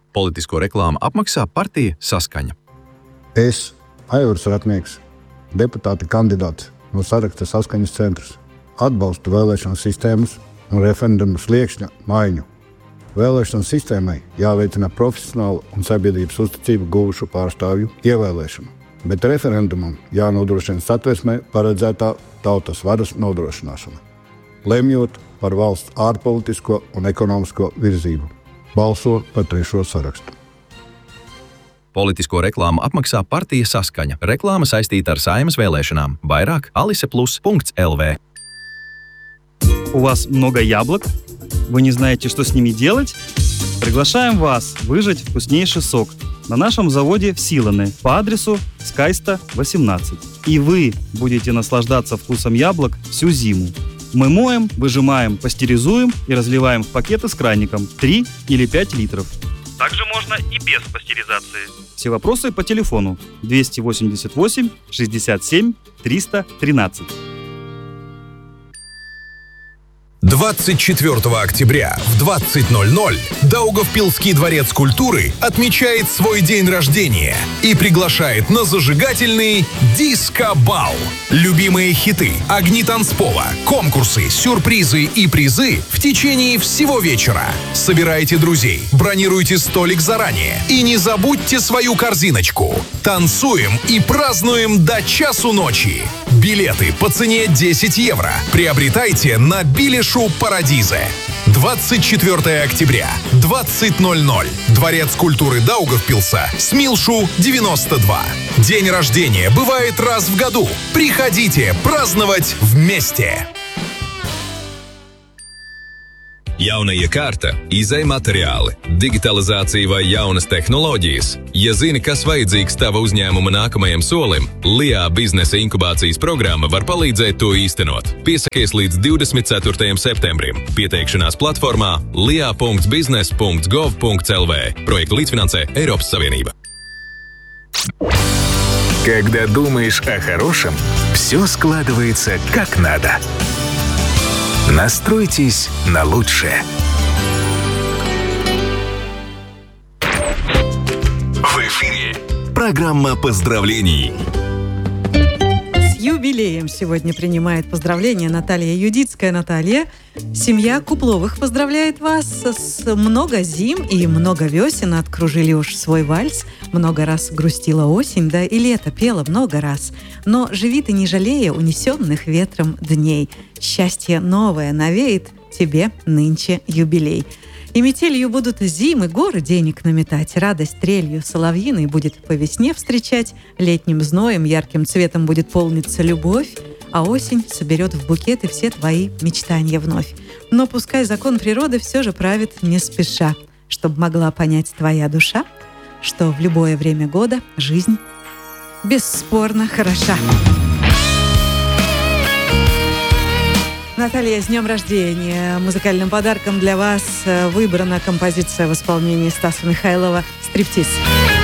Politisko reklāmu apmaksā partija Saskaņa. Es, Aivars Ratnieks, deputāta kandidāts no saraksta Saskaņas centrs, atbalstu vēlēšanu sistēmas un referendumu sliekšņa maiņu. Vēlēšanu sistēmai jāveicina profesionālu un sabiedrības uzticību guvušu pārstāvju ievēlēšanu, bet referendumam jānodrošina Satversmē paredzētā tautas varas nodrošināšana, lemjot par valsts ārpolitisko un ekonomisko virzību. Balso par 3. sarakstu. Politisko reklāmu apmaksā partija Saskaņa. Reklāma saistīta ar Saeimas vēlēšanām. Vairāk aliseplus.lv. У вас много яблок? Вы не знаете, что с ними делать? Приглашаем вас выжать вкуснейший сок на нашем заводе в Силане по адресу Скайста, 18. И вы будете наслаждаться вкусом яблок всю зиму. Мы моем, выжимаем, пастеризуем и разливаем в пакеты с краником 3 или 5 литров. Также можно и без пастеризации. Все вопросы по телефону 288 67 313. 24 октября в 20:00 Даугавпилский дворец культуры отмечает свой день рождения и приглашает на зажигательный диско-бал. Любимые хиты, огни танцпола, конкурсы, сюрпризы и призы в течение всего вечера. Собирайте друзей, бронируйте столик заранее и не забудьте свою корзиночку. Танцуем и празднуем до часу ночи. Билеты по цене 10 евро. Приобретайте на Билешу Парадизе. 24 октября, 20:00. Дворец культуры Даугавпилса, Смилшу, 92. День рождения бывает раз в году. Приходите праздновать вместе. Jauna iekārta, izej materiāli, digitalizācija vai jaunas tehnoloģijas. Ja zini, kas vajadzīgs tava uzņēmuma nākamajam solim, LIA biznesa inkubācijas programma var palīdzēt to īstenot. Piesakies līdz 24. septembrim. Pieteikšanās platformā lia.business.gov.lv. Projektu līdzfinansē Eiropas Savienība. Когда думаешь о хорошем, все складывается как надо. Настройтесь на лучшее. В эфире программа поздравлений. С юбилеем сегодня принимает поздравления Наталья Юдицкая. Наталья, семья Купловых поздравляет вас с много зим и много весен. Откружили уж свой вальс. Много раз грустила осень, да и лето пела много раз. Но живи ты не жалея унесенных ветром дней. Счастье новое навеет тебе нынче юбилей. И метелью будут зимы, горы денег наметать, радость трелью соловьиной будет по весне встречать, летним зноем, ярким цветом будет полниться любовь, а осень соберет в букеты все твои мечтания вновь. Но пускай закон природы все же правит не спеша, чтоб могла понять твоя душа, что в любое время года жизнь бесспорно хороша. Наталья, с днем рождения! Музыкальным подарком для вас выбрана композиция в исполнении Стаса Михайлова «Стриптиз».